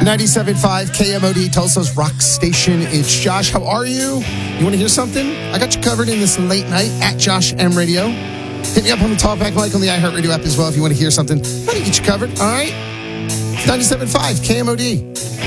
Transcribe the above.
97.5 KMOD, Tulsa's rock station. It's Josh. How are you? You want to hear something? I got you covered in this late night at Josh M Radio. Hit me up on the Talkback mic on the iHeartRadio app as well if you want to hear something. I'm going to get you covered, all right? 97.5 KMOD.